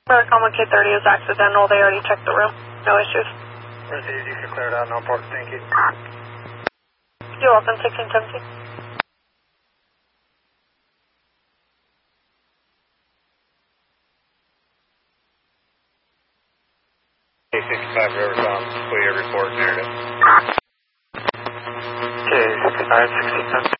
Comma K30 is accidental. They already checked the room. No issues. Proceed, you can clear it out, no port. Thank you. You're welcome, 1617. K65 Rivercom, clear report narrative. K65, 1617.